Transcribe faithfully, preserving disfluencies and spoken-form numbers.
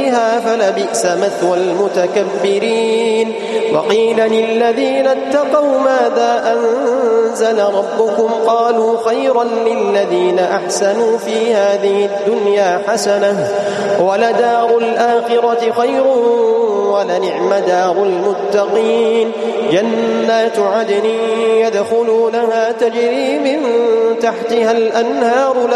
فلبئس مثوى المتكبرين. وقيل للذين اتقوا ماذا أنزل ربكم قالوا خيرا للذين أحسنوا في هذه الدنيا حسنة ولدار الآخرة خير ولنعم دار المتقين. جنات عدن يدخلونها تجري من تحتها الأنهار